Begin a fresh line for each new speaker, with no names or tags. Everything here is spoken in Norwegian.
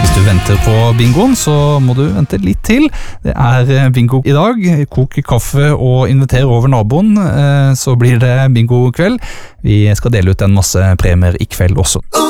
Hvis du venter på bingoen, så må du vente litt til. Det bingo i dag. Kok kaffe og inviter over naboen, så blir det bingo kveld. Vi skal dele ut en masse premier i kveld også.